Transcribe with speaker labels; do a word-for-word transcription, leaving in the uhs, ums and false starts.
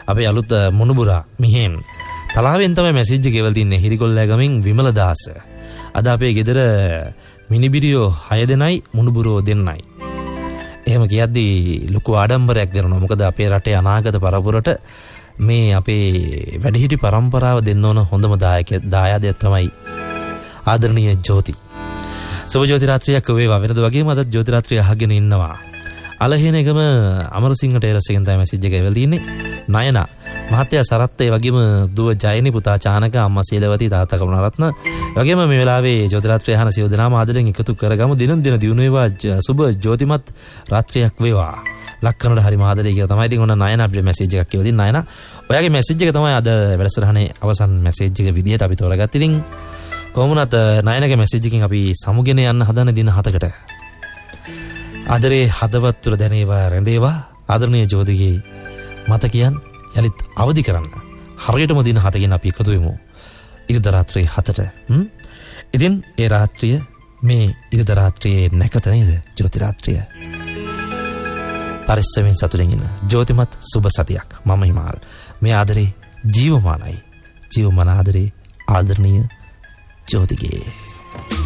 Speaker 1: අපේ අලුත් මුණුබුරා මිහෙන් තලාවෙන් තමයි මැසේජ් එක ගෙවල් තින්නේ. හිරිකොල්ලා ගමින් විමල දාස. අද අපේ ගෙදර මිනිබිරියෝ හය දෙනයි මුණුබුරෝ දෙන්නයි. එහෙම කියද්දී ලොකු ආඩම්බරයක් දෙනවා. මොකද අපේ රටේ අනාගත පරපුරට මේ අපේ වැඩිහිටි පරම්පරාව දෙන්න ඕන හොඳම දායක දායාදයක් තමයි ආදරණීය ජෝති. සුබ ජෝති රාත්‍රියක් වේවා. වෙනද වගේම අද ජෝති රාත්‍රිය අහගෙන ඉන්නවා. අලහේනේකම අමරසිංහ ටේරස් එකෙන් තමයි මැසේජ් එක එවලා තින්නේ. නයනා මහත්තයා සරත් ඒ වගේම දුව ජයනි පුතා චානක අම්මා සීලවති තාත්තා කරුණාරත්න වගේම මේ වෙලාවේ ජෝති රාත්‍රිය අහන සියලු දෙනාම ආදරෙන් එකතු කරගමු. දින දින දිනු වේවා. සුබ ජෝතිමත් රාත්‍රියක් වේවා. ලක්කනට හරි මාදරේ කියලා තමයි ඉතින් ඔන්න නයනා අපිට මැසේජ් එකක් කියවලා දින්න. නයනා ඔයාගේ මැසේජ් එක තමයි අද වැඩසටහනේ අවසන් මැසේජ් එක විදියට අපි තෝරගත්තේ. ඉතින් කොහොමුණත් නයනාගේ මැසේජ් එකකින් අපි සමුගෙන යන්න හදන දින හතකට ආදරේ හදවත් තුර දැනේවා රැඳේවා. ආදරණීය ජෝතිගේ මතකයන් යලිත් අවදි කරන්න හරියටම දින හතකින් අපි එකතු වෙමු ඉරිදා රාත්‍රියේ හතට. ඉතින් ඒ රාත්‍රිය මේ ඉරිදා රාත්‍රියේ නැකත නේද ජෝති රාත්‍රිය. පරිස්සමෙන් සතුටින් ඉන්න ජෝතිමත් සුබ සතියක්. මම හිමාල්. මේ ආදරේ ජීවමානයි. ජීවමාන ආදරේ ආදරණීය ජෝතිගේ.